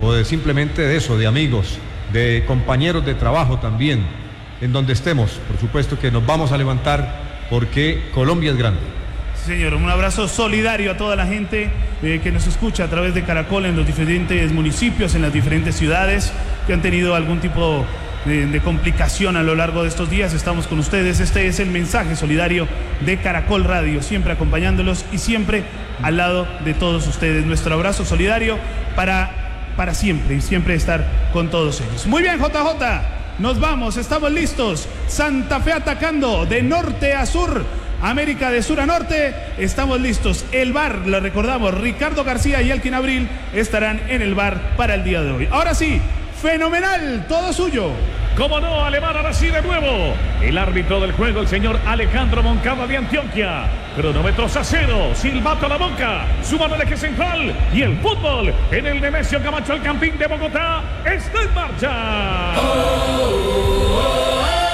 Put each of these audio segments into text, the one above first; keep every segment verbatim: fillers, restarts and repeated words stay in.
o de simplemente de eso, de amigos, de compañeros de trabajo también, en donde estemos. Por supuesto que nos vamos a levantar porque Colombia es grande. Señor, un abrazo solidario a toda la gente eh, que nos escucha a través de Caracol en los diferentes municipios, en las diferentes ciudades que han tenido algún tipo de, de complicación a lo largo de estos días. Estamos con ustedes. Este es el mensaje solidario de Caracol Radio, siempre acompañándolos y siempre al lado de todos ustedes. Nuestro abrazo solidario para, para siempre y siempre estar con todos ellos. Muy bien, J J, nos vamos, estamos listos. Santa Fe atacando de norte a sur. América de sur a norte, estamos listos. El bar, lo recordamos, Ricardo García y Elkin Abril estarán en el bar para el día de hoy. Ahora sí, fenomenal, todo suyo. Cómo no, Alemán, ahora sí de nuevo. El árbitro del juego, el señor Alejandro Moncada de Antioquia. Cronómetros a cero, silbato a la boca, su mano de eje central y el fútbol en el Nemesio Camacho, el Campín de Bogotá, está en marcha. Oh, oh, oh.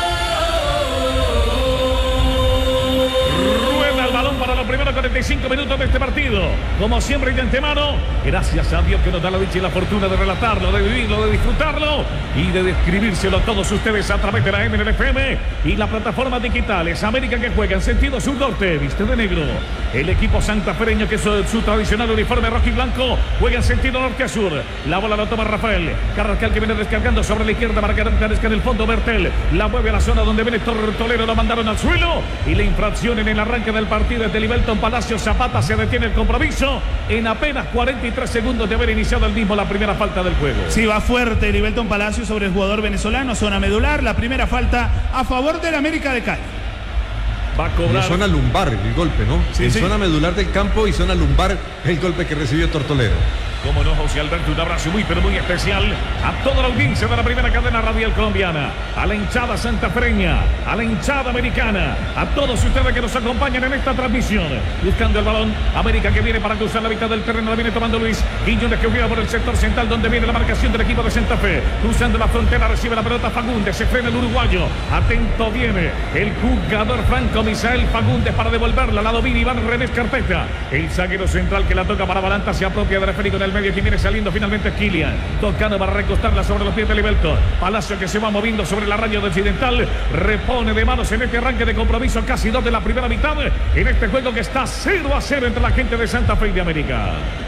Para los primeros cuarenta y cinco minutos de este partido. Como siempre y de antemano, gracias a Dios que nos da la dicha y la fortuna de relatarlo, de vivirlo, de disfrutarlo y de describírselo a todos ustedes a través de la M N F M y las plataformas digitales. América que juega en sentido sur-norte, viste de negro. El equipo santafereño, que es su tradicional uniforme rojo y blanco, juega en sentido norte a sur. La bola la toma Rafael Carrascal, que viene descargando sobre la izquierda. Margarita en el fondo, Bertel la mueve a la zona donde viene Tortolero, lo mandaron al suelo y la infracción en el arranque del partido de Livelton Palacio. Zapata, se detiene el compromiso en apenas cuarenta y tres segundos de haber iniciado el mismo la primera falta del juego. Sí, va fuerte Livelton Palacio sobre el jugador venezolano, zona medular, la primera falta a favor del América de Cali. Va a cobrar. En zona lumbar el golpe, ¿no? Sí, en sí. Zona medular del campo y zona lumbar el golpe que recibió Tortolero. Como no, José Alberto, un abrazo muy pero muy especial a toda la audiencia de la primera cadena radial colombiana, a la hinchada santafereña, a la hinchada americana, a todos ustedes que nos acompañan en esta transmisión. Buscando el balón, América que viene para cruzar la mitad del terreno, la viene tomando Luis Quiñones, que juega por el sector central donde viene la marcación del equipo de Santa Fe. Cruzando la frontera, recibe la pelota Fagundes, se frena el uruguayo. Atento viene el jugador franco Misael Fagundes para devolverla, la domina Iván René Carpeta. El zaguero central que la toca para Balanta, se apropia del esférico en el medio, que viene saliendo finalmente Kilian, tocando para recostarla sobre los pies de Livelton. Palacio, que se va moviendo sobre la raya occidental, repone de manos en este arranque de compromiso, casi dos de la primera mitad, en este juego que está cero a cero entre la gente de Santa Fe y de América.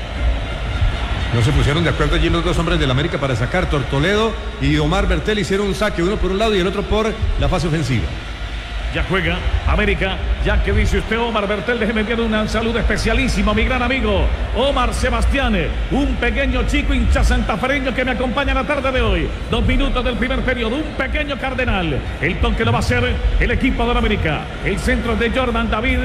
No se pusieron de acuerdo allí los dos hombres del América para sacar. Tortoledo y Omar Bertel hicieron un saque, uno por un lado y el otro por la fase ofensiva. Ya juega América, ya que dice usted Omar Bertel, déjeme enviar un saludo especialísimo a mi gran amigo Omar Sebastián, un pequeño chico hincha santafereño que me acompaña en la tarde de hoy. Dos minutos del primer periodo, un pequeño cardenal. El toque lo va a hacer el equipo de la América. El centro de Jordan David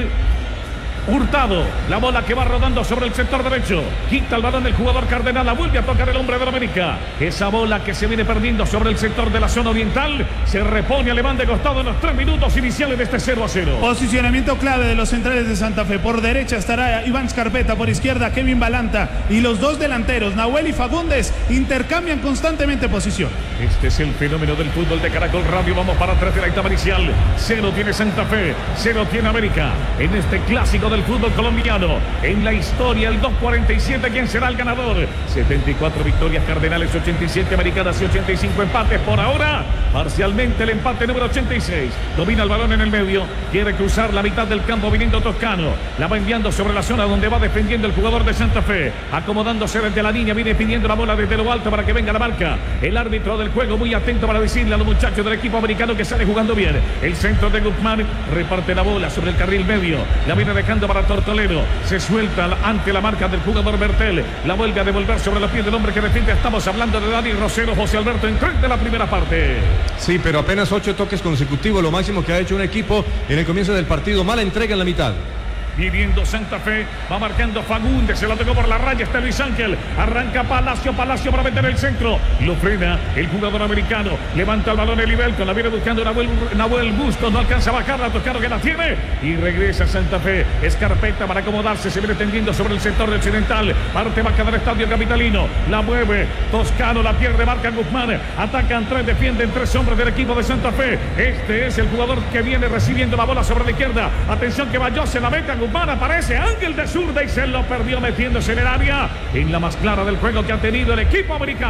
Hurtado, la bola que va rodando sobre el sector derecho, quita el balón del jugador Cardenal, la vuelve a tocar el hombre de la América. Esa bola que se viene perdiendo sobre el sector de la zona oriental, se repone alemán de costado en los tres minutos iniciales de este cero a cero. Posicionamiento clave de los centrales de Santa Fe. Por derecha estará Iván Scarpeta, por izquierda Kevin Balanta, y los dos delanteros, Nahuel y Fagundes, intercambian constantemente posición. Este es el fenómeno del fútbol de Caracol Radio. Vamos para tres de la etapa inicial. Cero tiene Santa Fe, cero tiene América en este clásico del fútbol colombiano. En la historia, el dos cuarenta y siete, ¿quién será el ganador? setenta y cuatro victorias Cardenales, ochenta y siete Americanas y ochenta y cinco empates. Por ahora, parcialmente el empate número ochenta y seis. Domina el balón en el medio, quiere cruzar la mitad del campo viniendo Toscano. La va enviando sobre la zona donde va defendiendo el jugador de Santa Fe. Acomodándose desde la línea, viene pidiendo la bola desde lo alto para que venga la marca. El árbitro del juego muy atento para decirle a los muchachos del equipo americano que sale jugando bien. El centro de Guzmán reparte la bola sobre el carril medio. La viene dejando para Tortolero. Se suelta ante la marca del jugador Bertel. La vuelve a devolver sobre los pies del hombre que defiende. Estamos hablando de Dani Rosero, José Alberto, en tres de la primera parte. Sí, pero apenas ocho toques consecutivos, lo máximo que ha hecho un equipo en el comienzo del partido. Mala entrega en la mitad. Viviendo Santa Fe, va marcando Fagundes, se la tocó por la raya, está Luis Ángel, arranca Palacio, Palacio para meter el centro, lo frena el jugador americano, levanta el balón el Livelton, la viene buscando Nahuel, Nahuel Bustos, no alcanza a bajar, la Toscano que la tiene, y regresa Santa Fe, Escarpeta para acomodarse, se viene tendiendo sobre el sector de occidental, parte baja del estadio capitalino, la mueve, Toscano, la pierde, marca Guzmán, atacan tres, defienden tres hombres del equipo de Santa Fe, este es el jugador que viene recibiendo la bola sobre la izquierda, atención que Bayó se la meta, Guzmán, aparece Ángel de zurda y se lo perdió metiéndose en el área, en la más clara del juego que ha tenido el equipo americano.